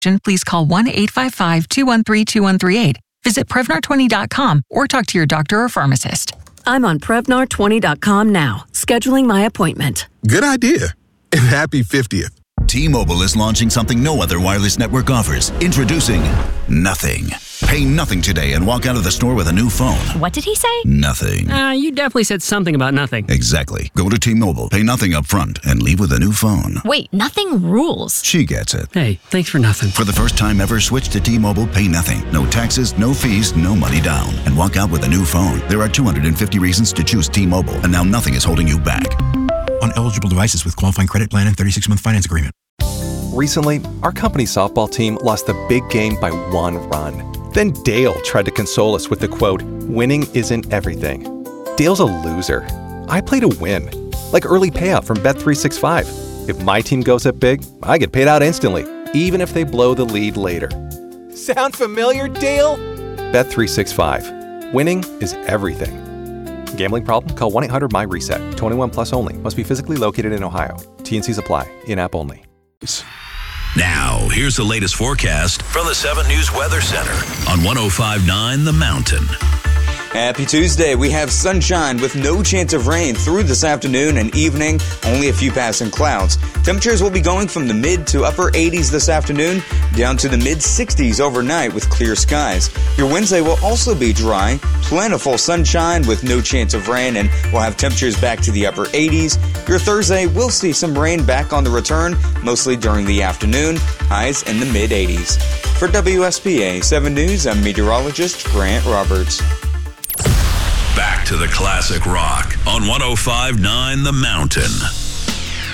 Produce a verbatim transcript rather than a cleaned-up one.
please call one eight five five, two one three, two one three eight. Visit Prevnar twenty dot com or talk to your doctor or pharmacist. I'm on Prevnar twenty dot com now, scheduling my appointment. Good idea. And happy fiftieth. T-Mobile is launching something no other wireless network offers. Introducing Nothing. Pay nothing today and walk out of the store with a new phone. What did he say? Nothing. Uh, you definitely said something about nothing. Exactly. Go to T-Mobile, pay nothing up front, and leave with a new phone. Wait, nothing rules. She gets it. Hey, thanks for nothing. For the first time ever, switch to T-Mobile, pay nothing. No taxes, no fees, no money down. And walk out with a new phone. There are two hundred fifty reasons to choose T-Mobile, and now nothing is holding you back. On eligible devices with qualifying credit plan and thirty-six month finance agreement. Recently, our company softball team lost the big game by one run. Then Dale tried to console us with the quote, "Winning isn't everything." Dale's a loser. I play to win. Like early payout from Bet three sixty-five. If my team goes up big, I get paid out instantly, even if they blow the lead later. Sound familiar, Dale? Bet three sixty-five. Winning is everything. Gambling problem? Call one eight hundred M Y reset. twenty-one plus only. Must be physically located in Ohio. T and Cs apply. In-app only. Now, here's the latest forecast from the seven News Weather Center on one oh five point nine The Mountain. Happy Tuesday. We have sunshine with no chance of rain through this afternoon and evening, only a few passing clouds. Temperatures will be going from the mid to upper eighties this afternoon down to the mid sixties overnight with clear skies. Your Wednesday will also be dry, plentiful sunshine with no chance of rain, and we'll have temperatures back to the upper eighties. Your Thursday will see some rain back on the return, mostly during the afternoon, highs in the mid eighties. For W S P A seven News, I'm meteorologist Grant Roberts. Back to the classic rock on one oh five point nine The Mountain.